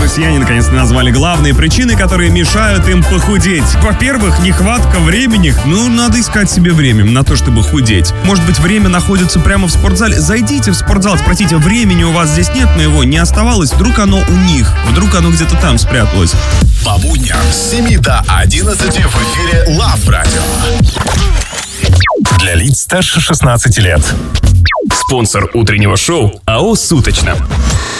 россияне наконец-то назвали главные причины, которые мешают им похудеть. Во-первых, нехватка времени. Надо искать себе время на то, чтобы худеть. Может быть, время находится прямо в спортзале. Зайдите в спортзал, спросите, времени у вас здесь нет, но его не оставалось. Вдруг оно у них, вдруг оно где-то там спряталось. По будням с 7 до 11 в эфире Love Radio. Для лиц старше 16 лет. Спонсор утреннего шоу АО «Суточно».